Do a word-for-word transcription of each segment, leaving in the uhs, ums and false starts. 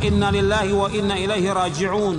Inna lillahi wa inna ilaihi raji'un.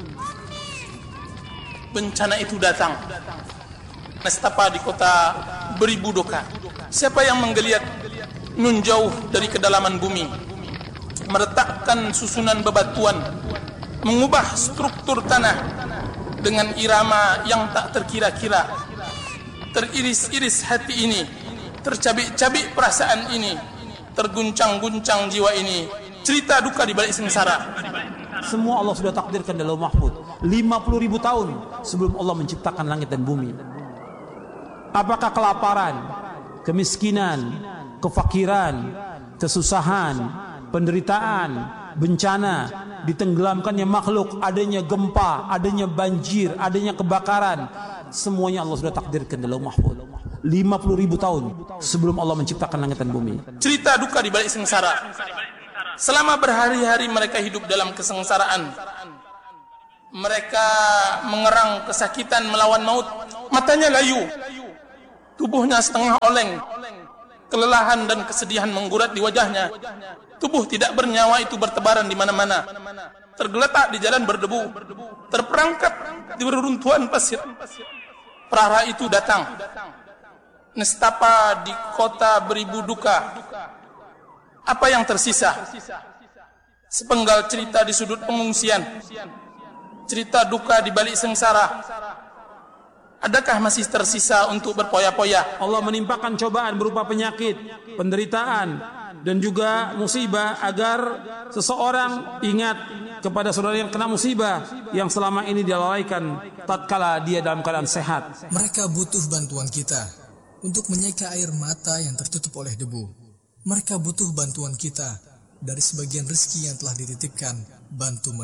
Bencana itu datang nestapa di kota beribu duka. Siapa yang menggeliat nun jauh dari kedalaman bumi, meletakkan susunan bebatuan, mengubah struktur tanah dengan irama yang tak terkira-kira. Teriris-iris hati ini, tercabik-cabik perasaan ini, terguncang-guncang jiwa ini. Cerita duka di balik sengsara. Semua Allah sudah takdirkan dalam mahfud lima puluh ribu tahun sebelum Allah menciptakan langit dan bumi. Apakah kelaparan, kemiskinan, kefakiran, kesusahan, penderitaan, bencana, ditenggelamkannya makhluk, adanya gempa, adanya banjir, adanya kebakaran, semuanya Allah sudah takdirkan dalam mahfud lima puluh ribu tahun sebelum Allah menciptakan langit dan bumi. Cerita duka di balik sengsara. Selama berhari-hari mereka hidup dalam kesengsaraan, mereka mengerang kesakitan melawan maut. Matanya layu, tubuhnya setengah oleng, kelelahan dan kesedihan menggurat di wajahnya. Tubuh tidak bernyawa itu bertebaran di mana-mana, tergeletak di jalan berdebu, terperangkap di reruntuhan pasir. Prahara itu datang, nestapa di kota beribu duka. Apa yang tersisa? Sepenggal cerita di sudut pengungsian, cerita duka di balik sengsara. Adakah masih tersisa untuk berpoya-poya? Allah menimpakan cobaan berupa penyakit, penderitaan, dan juga musibah agar seseorang ingat kepada saudara yang kena musibah yang selama ini dia lalaikan tatkala dia dalam keadaan sehat. Mereka butuh bantuan kita untuk menyeka air mata yang tertutup oleh debu. Mereka butuh bantuan kita dari sebagian rezeki yang telah dititipkan. Bantu mereka.